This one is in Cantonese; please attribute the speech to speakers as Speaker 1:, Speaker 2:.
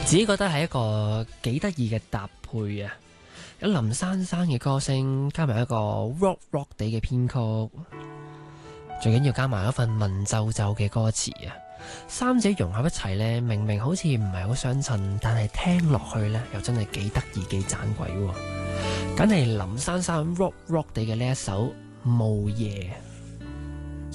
Speaker 1: 自己覺得係一個幾得意嘅搭配啊！有林珊珊嘅歌聲，加埋一個 rock 地嘅編曲，最緊要加埋一份文縐縐嘅歌詞啊！三者融合一齊呢，明明好似唔係好相襯，但係聽落去呢，又真係幾得意幾盞鬼喎！梗係林珊珊 rock 地嘅呢一首《霧夜》。